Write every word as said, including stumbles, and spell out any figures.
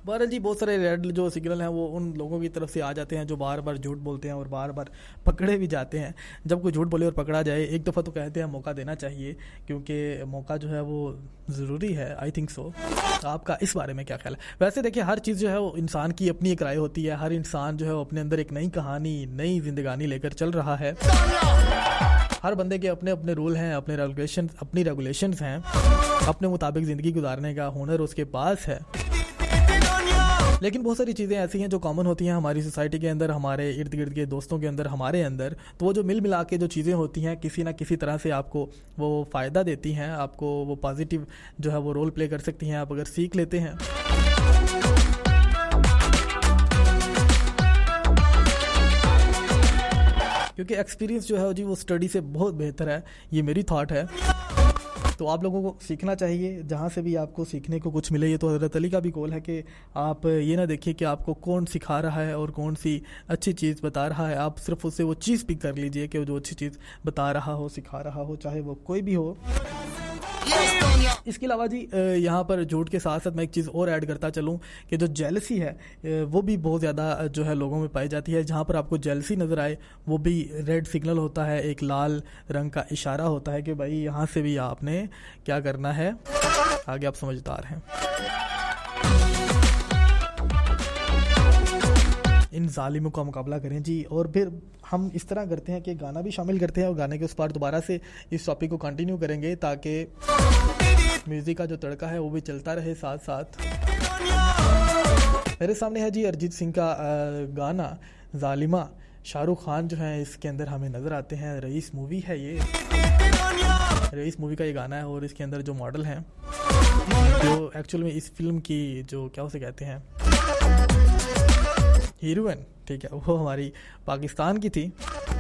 बहरहाल जी, बहुत सारे रेड जो सिग्नल हैं वो उन लोगों की तरफ से आ जाते हैं जो बार बार झूठ बोलते हैं और बार बार पकड़े भी जाते हैं। जब कोई झूठ बोले और पकड़ा जाए, एक दफ़ा तो कहते हैं मौका देना चाहिए, क्योंकि मौका जो है वो ज़रूरी है। I think so. आपका इस बारे में क्या ख्याल है? वैसे देखिए, हर चीज़ जो है वो इंसान की अपनी एक राय होती है। हर इंसान जो है वो अपने अंदर एक नई कहानी, नई जिंदगानी लेकर चल रहा है। हर बंदे के अपने अपने रूल हैं, अपने रेगुलेशन अपनी रेगुलेशंस हैं। अपने मुताबिक ज़िंदगी गुजारने का हुनर उसके पास है। लेकिन बहुत सारी चीज़ें ऐसी हैं जो कॉमन होती हैं हमारी सोसाइटी के अंदर, हमारे इर्द गिर्द के दोस्तों के अंदर, हमारे अंदर। तो वो जो मिल मिला के जो चीज़ें होती हैं, किसी ना किसी तरह से आपको वो फ़ायदा देती हैं, आपको वो पॉजिटिव जो है वो रोल प्ले कर सकती हैं, आप अगर सीख लेते हैं। क्योंकि एक्सपीरियंस जो है जी वो स्टडी से बहुत बेहतर है, ये मेरी थॉट है। तो आप लोगों को सीखना चाहिए, जहाँ से भी आपको सीखने को कुछ मिले। ये तो हज़रत अली का भी कौल है कि आप ये ना देखिए कि आपको कौन सिखा रहा है और कौन सी अच्छी चीज़ बता रहा है, आप सिर्फ उससे वो चीज़ पिक कर लीजिए कि वो जो अच्छी चीज़ बता रहा हो, सिखा रहा हो, चाहे वो कोई भी हो। इसके अलावा जी यहाँ पर झूठ के साथ साथ मैं एक चीज़ और ऐड करता चलूँ कि जो जेलसी है वो भी बहुत ज़्यादा जो है लोगों में पाई जाती है। जहाँ पर आपको जेलसी नज़र आए वो भी रेड सिग्नल होता है, एक लाल रंग का इशारा होता है कि भाई यहाँ से भी आपने क्या करना है, आगे आप समझदार हैं। इन जालिमों का मुकाबला करें जी। और फिर हम इस तरह करते हैं कि गाना भी शामिल करते हैं और गाने के उस पार दोबारा से इस टॉपिक को कंटिन्यू करेंगे ताकि म्यूज़िक का जो तड़का है वो भी चलता रहे साथ साथ। मेरे सामने है जी अरिजीत सिंह का गाना जालिमा। शाहरुख खान जो है इसके अंदर हमें नज़र आते हैं। रईस मूवी है ये, रईस मूवी का ये गाना है और इसके अंदर जो मॉडल हैं, जो एक्चुअल में इस फिल्म की जो क्या उसे कहते हैं हीरोइन, ठीक है, वो हमारी पाकिस्तान की थी।